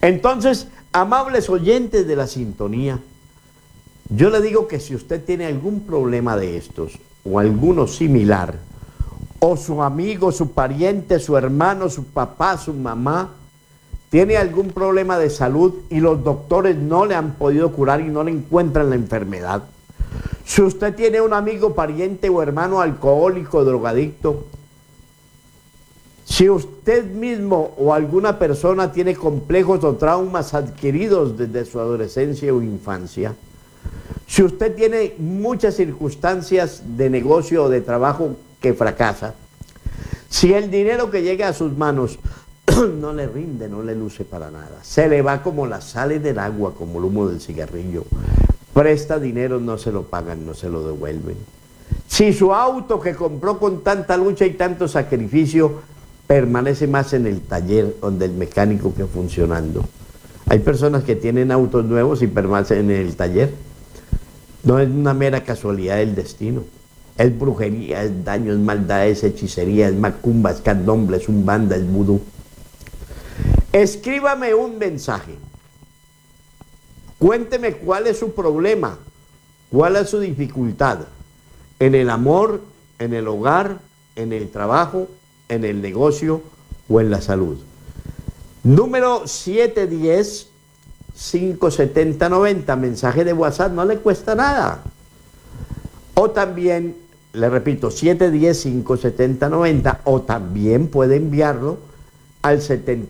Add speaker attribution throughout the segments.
Speaker 1: Entonces, amables oyentes de la sintonía, yo le digo que si usted tiene algún problema de estos o alguno similar, o su amigo, su pariente, su hermano, su papá, su mamá, tiene algún problema de salud y los doctores no le han podido curar y no le encuentran la enfermedad. Si usted tiene un amigo, pariente o hermano alcohólico, drogadicto, si usted mismo o alguna persona tiene complejos o traumas adquiridos desde su adolescencia o infancia, si usted tiene muchas circunstancias de negocio o de trabajo que fracasa, si el dinero que llega a sus manos no le rinde, no le luce para nada, se le va como las sales del agua, como el humo del cigarrillo, presta dinero, no se lo pagan, no se lo devuelven. Si su auto que compró con tanta lucha y tanto sacrificio permanece más en el taller donde el mecánico que funcionando. Hay personas que tienen autos nuevos y permanecen en el taller. No es una mera casualidad del destino. Es brujería, es daño, es maldad, es hechicería, es macumba, es candomblé, es umbanda, es vudú. Escríbame un mensaje. Cuénteme cuál es su problema, cuál es su dificultad en el amor, en el hogar, en el trabajo, en el negocio o en la salud. Número 710-570-90, mensaje de WhatsApp, no le cuesta nada. O también, le repito, 710-570-90, o también puede enviarlo al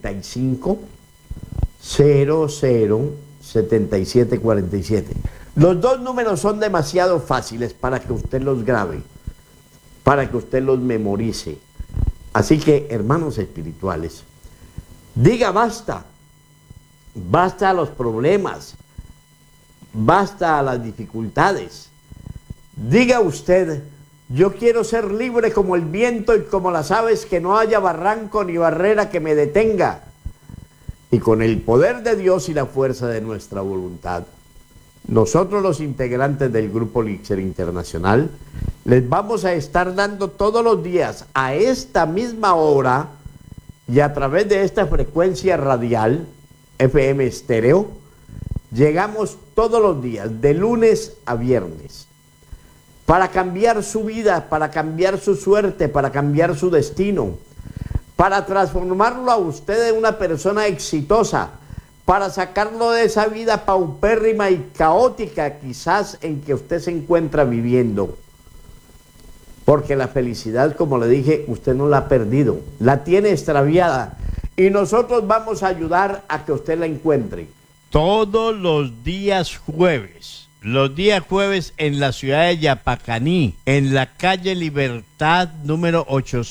Speaker 1: 7500-7747. Los dos números son demasiado fáciles para que usted los grabe, para que usted los memorice. Así que, hermanos espirituales, diga basta. Basta a los problemas, basta a las dificultades. Diga usted, yo quiero ser libre como el viento y como las aves, que no haya barranco ni barrera que me detenga. Y con el poder de Dios y la fuerza de nuestra voluntad, nosotros los integrantes del Grupo Elixir Internacional les vamos a estar dando todos los días a esta misma hora y a través de esta frecuencia radial FM estéreo, llegamos todos los días de lunes a viernes para cambiar su vida, para cambiar su suerte, para cambiar su destino, para transformarlo a usted en una persona exitosa, para sacarlo de esa vida paupérrima y caótica quizás en que usted se encuentra viviendo. Porque la felicidad, como le dije, usted no la ha perdido, la tiene extraviada y nosotros vamos a ayudar a que usted la encuentre. Todos los días jueves en la ciudad de Yapacaní, en la calle Libertad número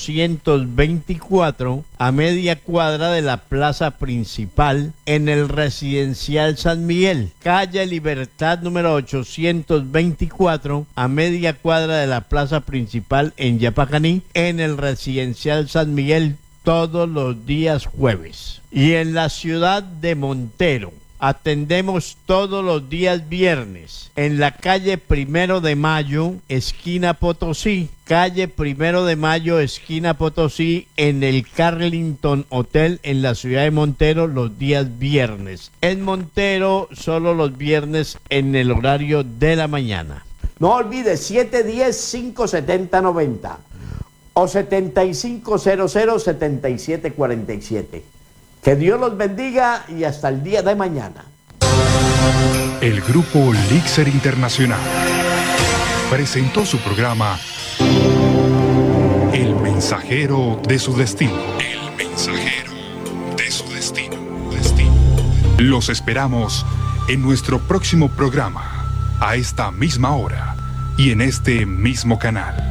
Speaker 1: 824, a media cuadra de la plaza principal, en el residencial San Miguel. Calle Libertad número 824, a media cuadra de la plaza principal en Yapacaní, en el residencial San Miguel, todos los días jueves. Y en la ciudad de Montero, atendemos todos los días viernes en la calle 1 de Mayo, esquina Potosí. Calle 1 de Mayo, esquina Potosí, en el Carlington Hotel en la ciudad de Montero, los días viernes. En Montero, solo los viernes en el horario de la mañana. No olvide, 710-570-90 o 7500-7747. Que Dios los bendiga y hasta el día de mañana.
Speaker 2: El Grupo Elixir Internacional presentó su programa El Mensajero de su Destino. El Mensajero de su Destino. Los esperamos en nuestro próximo programa, a esta misma hora y en este mismo canal.